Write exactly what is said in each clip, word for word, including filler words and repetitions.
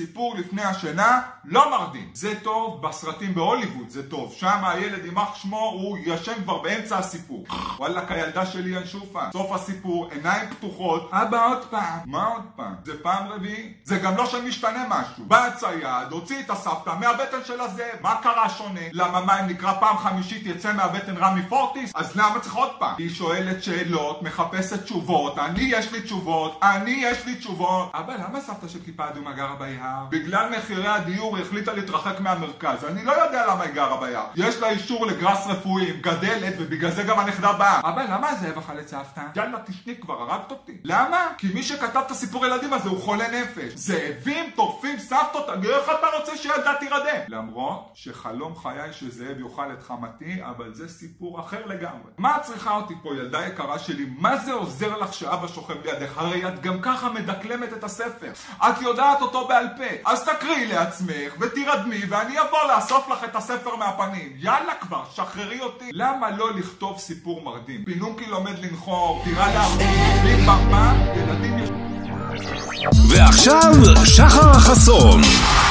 סיפור לפני השינה לא מרדים. זה טוב בסרטים בהוליווד, זה טוב. שם הילד יימח שמו, הוא ישן כבר באמצע הסיפור. וואלה, הילדה שלי ינשופה. סוף הסיפור, עיניים פתוחות. אבא עוד פעם. מה עוד פעם? זה פעם רביעי? זה גם לא שמשתנה משהו. בא הצייד, הוציא את הסבתא מהבטן של הזאב. מה קרה שונה? למה מה אם נקרא פעם חמישית יצא מהבטן רמי פורטיס? אז למה צריך עוד פעם? היא שואלת שאלות, מחפשת תשובות. אני יש לי תשובות. אני יש לי תשובות. אבא, למה סבתא של כיפה אדומה גרה ביער? בגלל מחירי הדיור היא החליטה להתרחק מהמרכז. אני לא יודע למה היא גרה ביער. יש לה אישור לגרס רפואי, גדלת, ובגלל זה גם הנכדה באה. אבא, למה הזאב אכל את סבתא? יאללה, תשני כבר, הרגת אותי. למה? כי מי שכתב את הסיפור ילדים הזה הוא חולה נפש. זאבים טורפים סבתות, איך אתה רוצה שילדה תירדם? למרות שחלום חיי שזאב יאכל את חמתי, אבל זה סיפור אחר לגמרי. מה את צריכה אותי פה, ילדה יקרה שלי? מה זה עוזר לך שאבא שוכב לידך? הרי את גם ככה מדקלמת את הספר. את יודעת אותו בעל פה. אז תקריאי לעצמך ותירדמי ואני אבוא לאסוף לך את הספר מהפנים. יאללה כבר, שחררי אותי. למה לא לכתוב סיפור מרדים? פינוקי לומד לנחור, טירה להרדים, בי במה, ילדים יש... ועכשיו שחר החסון.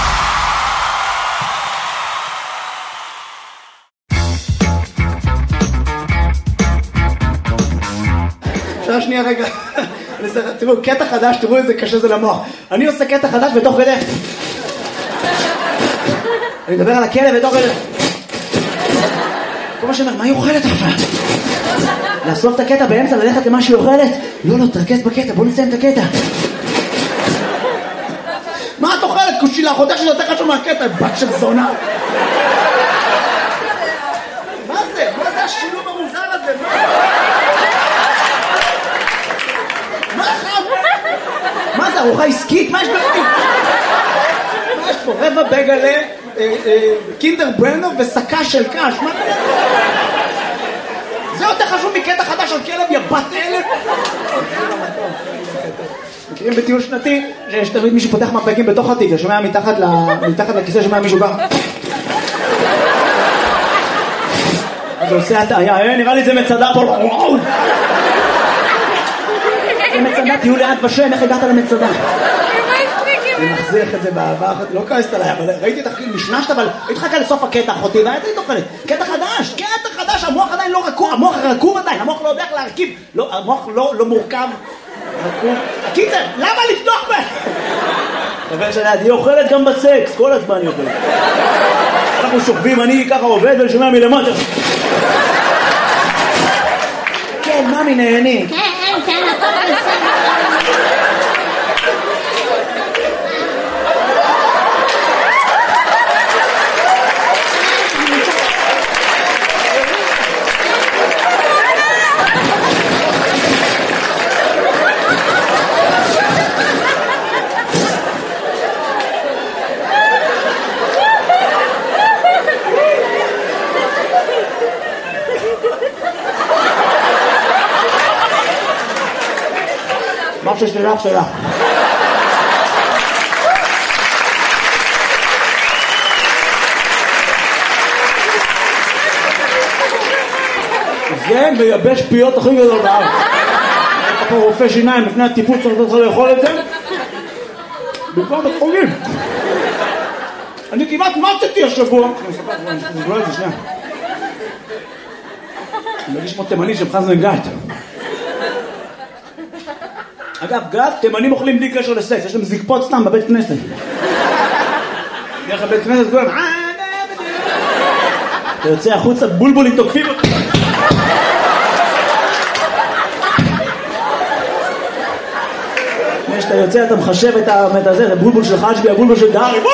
שעה שנייה רגע, תראו, קטע חדש, תראו איזה קשה זה למוח. אני עושה קטע חדש בתוך כדי. אני מדבר על הכלב בתוך כדי. כל מה שאומר, מה היא אוכלת עכשיו? לאסוף את הקטע באמצע, ללכת למה שהיא אוכלת? לא, לא, תרכז בקטע, בוא נסיים את הקטע. מה את אוכלת? קושילה, חודש שזה יותר חשוב מהקטע, בת של זונה. מה זה? מה זה השילוב המוזר הזה? מה? מה זה, ארוחה עסקית? מה יש בפנים? מה יש פה? רבע בגלה, קינדר ברנו וסקה של קש. מה קרה? זה יותר חשוב מקטע חדש על כלב, יא בת אלף. מכירים בטיול שנתי שיש תמיד מישהו פותח מפקים בתוך התיק, שומע מתחת לכיסא, שומע מישהו בא. אז הוא עושה הטעיה, נראה לי זה מצדה פה. וואו! זה מצדה, תהיו לאט בשם, איך הגעת למצדה? אני מחזיך את זה באהבה אחת, לא כעסת עליי, אבל ראיתי את אחי, נשנשת, אבל התחכה לסוף הקטע אחותי, והייתי תוכלת, קטע חדש, קטע חדש, המוח עדיין לא רכוב, המוח רכוב עדיין, המוח לא יודע איך להרכיב, המוח לא מורכב, רכוב, הקיצר, למה לפתוח בה? חבר שלי, היא אוכלת גם בסקס, כל הזמן היא אוכלת. אנחנו שוכבים, אני ככה עובד ולשומע מלמטה. כן, ממי נהני. כן, כן, הכל בסדר. מה ששלך שלך. זה מייבש פיות הכי גדול בארץ. יש פה רופא שיניים לפני הטיפול צריך לאכול את זה במקום בית חולים. אני כמעט מתתי השבוע. אני אספר את זה שנייה. אני מרגיש כמו תימני של חזן גת. אגב, גת, תימנים אוכלים בלי קשר לסקס, יש להם זקפות סתם בבית כנסת. דרך הבית כנסת כולם, אתה יוצא החוצה, בולבולים תוקפים אותי. כשאתה יוצא אתה מחשב את הבולבול של חג'בי, הבולבול של דארי.